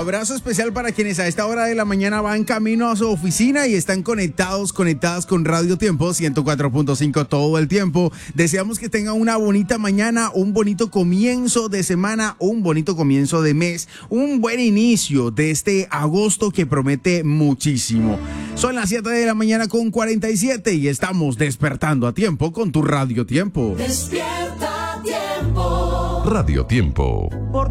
Abrazo especial para quienes a esta hora de la mañana van camino a su oficina y están conectadas con Radio Tiempo 104.5 todo el tiempo. Deseamos que tengan una bonita mañana, un bonito comienzo de semana, un bonito comienzo de mes, un buen inicio de este agosto que promete muchísimo. Son las 7 de la mañana con 47 y estamos despertando a tiempo con tu Radio Tiempo. Despierta a tiempo. Radio Tiempo.